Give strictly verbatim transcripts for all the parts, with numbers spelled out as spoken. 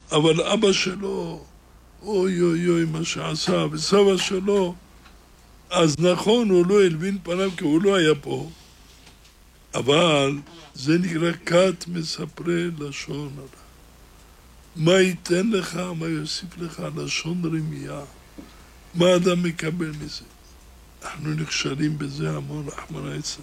אבל אבא שלו, אוי אוי אוי מה שעשה, וסבא שלו, אז נכון, הוא לא הלבין פניו כי הוא לא היה פה, אבל זה נקרא כת מספרי לשון הרע. מה ייתן לך, מה יוסיף לך לשון רמייה? מה אדם מקבל מזה? אנחנו נכשלים בזה המון, רחמנא ליצלן.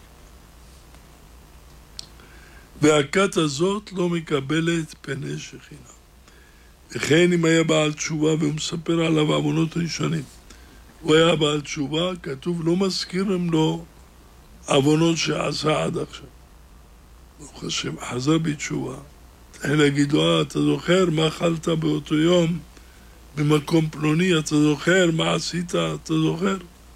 והכת הזאת לא מקבלת פני שכינה. וכן אם היה בעל תשובה והוא מספר עליו עוונות ראשונים, הוא היה בעל תשובה, כתוב לא מזכירים לו עוונות שעשה עד עכשיו. ברוך השם, חזר בתשובה. תתחיל להגיד לו, אה, אתה זוכר מה אכלת באותו יום במקום פלוני, אתה זוכר מה עשית, אתה זוכר?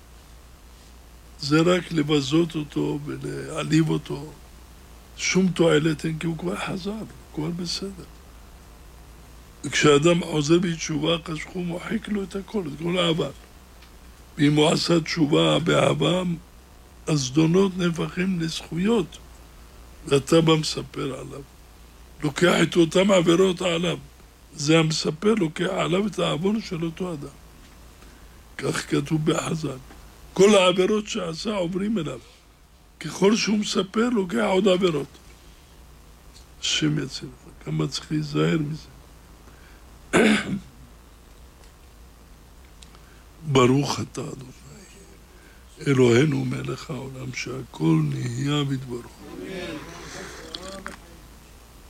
זה רק לבזות אותו ולהעליב אותו. שום תועלת אין, כי הוא כבר חזר, הכל בסדר. וכשאדם חוזר בתשובה, חשכו מוחק לו את הכל, את כל העבר. ואם הוא עשה תשובה באהבה, הזדונות נהפכים לזכויות, ואתה בא מספר עליו. לוקח את אותם עבירות עליו. זה המספר, לוקח עליו את העוון של אותו אדם. כך כתוב בחז"ל. כל העבירות שעשה עוברים אליו. ככל שהוא מספר, לוקח עוד עבירות. השם יציל לך, כמה צריך להיזהר מזה. ברוך אתה אדוני, אלוהינו מלך העולם, שהכל נהיה בדברו.